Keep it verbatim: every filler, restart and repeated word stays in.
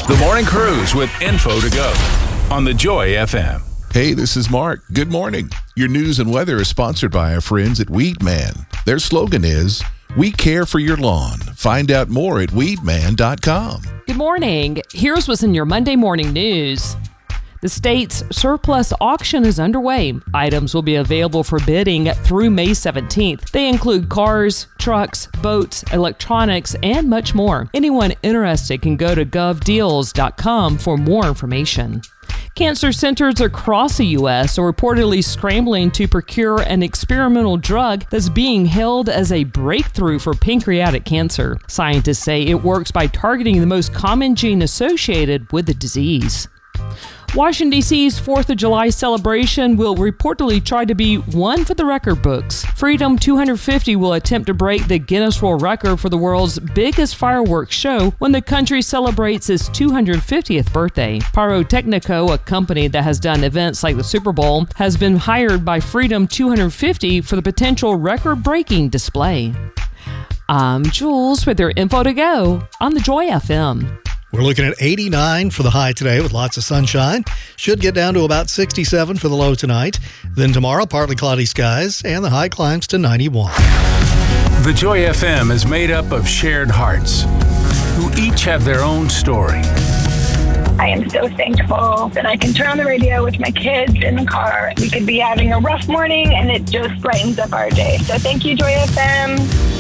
The Morning Cruise with info to go on the Joy F M. Hey, this is Mark. Good morning. Your news and weather is sponsored by our friends at Weedman. Their slogan is, "We care for your lawn." Find out more at weedman dot com. Good morning. Here's what's in your Monday morning news. The state's surplus auction is underway. Items will be available for bidding through May seventeenth. They include cars, trucks, boats, electronics, and much more. Anyone interested can go to gov deals dot com for more information. Cancer centers across the U S are reportedly scrambling to procure an experimental drug that's being hailed as a breakthrough for pancreatic cancer. Scientists say it works by targeting the most common gene associated with the disease. Washington, D C's fourth of July celebration will reportedly try to be one for the record books. Freedom two hundred fifty will attempt to break the Guinness World Record for the world's biggest fireworks show when the country celebrates its two hundred fiftieth birthday. Pyrotechnico, a company that has done events like the Super Bowl, has been hired by Freedom two hundred fifty for the potential record-breaking display. I'm Jules with your info to go on the Joy F M. We're looking at eighty-nine for the high today with lots of sunshine. Should get down to about sixty-seven for the low tonight. Then tomorrow, partly cloudy skies, and the high climbs to ninety-one. The Joy F M is made up of shared hearts who each have their own story. I am so thankful that I can turn on the radio with my kids in the car. We could be having a rough morning, and it just brightens up our day. So thank you, Joy F M.